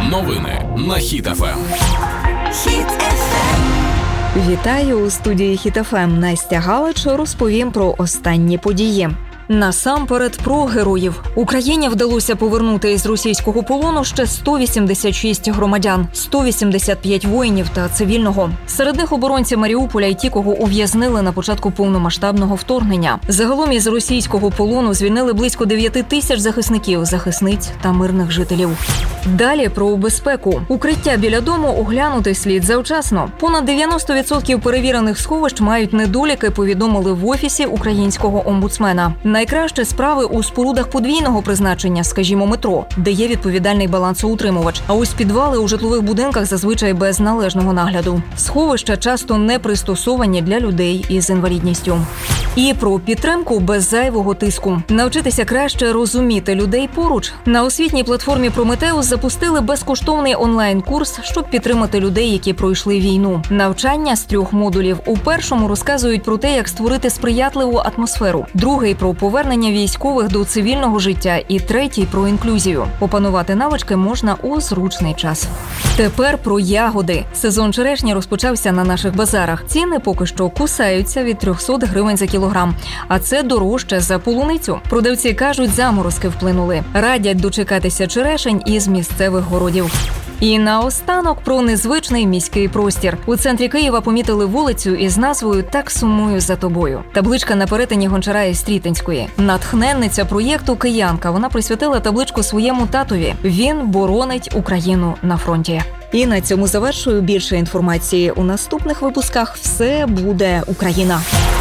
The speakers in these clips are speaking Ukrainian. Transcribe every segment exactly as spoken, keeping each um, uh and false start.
Новини на Хіт еф ем. Хіт еф ем. Вітаю у студії Хіт еф ем. Настя Галич розповім про останні події. Насамперед про героїв. Україні вдалося повернути із російського полону ще сто вісімдесят шість громадян, сто вісімдесят п'ять воїнів та цивільного. Серед них оборонці Маріуполя і ті, кого ув'язнили на початку повномасштабного вторгнення. Загалом із російського полону звільнили близько дев'ять тисяч захисників, захисниць та мирних жителів. Далі про безпеку. Укриття біля дому оглянути слід завчасно. Понад дев'яносто відсотків перевірених сховищ мають недоліки, повідомили в Офісі українського омбудсмена. Найкраще справи у спорудах подвійного призначення, скажімо, метро, де є відповідальний балансоутримувач. А ось підвали у житлових будинках зазвичай без належного нагляду. Сховища часто не пристосовані для людей із інвалідністю. І про підтримку без зайвого тиску. Навчитися краще розуміти людей поруч. На освітній платформі «Прометеус» запустили безкоштовний онлайн-курс, щоб підтримати людей, які пройшли війну. Навчання з трьох модулів. У першому розказують про те, як створити сприятливу атмосферу. Другий – про повернення військових до цивільного життя. І третій – про інклюзію. Опанувати навички можна у зручний час. Тепер про ягоди. Сезон черешні розпочався на наших базарах. Ціни поки що кусаються від трьохсот гривень за кілограм. А це дорожче за полуницю. Продавці кажуть, заморозки вплинули. Радять дочекатися черешень із місцевих городів. І наостанок про незвичний міський простір. У центрі Києва помітили вулицю із назвою «Так сумую за тобою». Табличка на перетині Гончара і Стрітинської. Натхненниця проєкту киянка. Вона присвятила табличку своєму татові. Він боронить Україну на фронті. І на цьому завершую. Більше інформації у наступних випусках. Все буде Україна.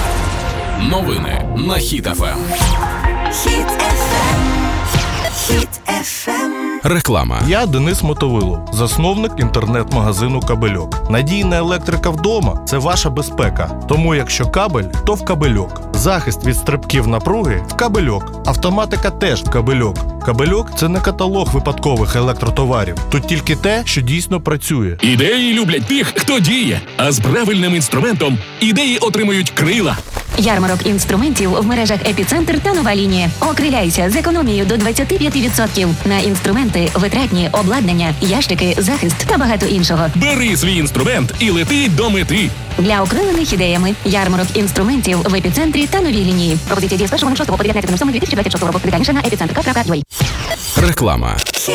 Новини на Хіт еф ем. Хіт еф ем. Хіт еф ем. Реклама. Я Денис Мотовилов, засновник інтернет-магазину «Кабельок». Надійна електрика вдома – це ваша безпека. Тому якщо кабель, то в «Кабельок». Захист від стрибків напруги – в «Кабельок». Автоматика теж в «Кабельок». «Кабельок» – це не каталог випадкових електротоварів. Тут тільки те, що дійсно працює. Ідеї люблять тих, хто діє, а з правильним інструментом ідеї отримують крила. Ярмарок інструментів в мережах «Епіцентр» та «Нова лінія». Окриляйся з економією до двадцять п'ять відсотків на інструменти, витратні, обладнання, ящики, захист та багато іншого. Бери свій інструмент і лети до мети. Для окрилених ідеями ярмарок інструментів в «Епіцентрі» та «Новій лінії». Пропозиція діє з першого шостого по дев'ятнадцяте сьоме дві тисячі двадцять шостого року. Детальніше на епіцентр крапка ю а. Реклама.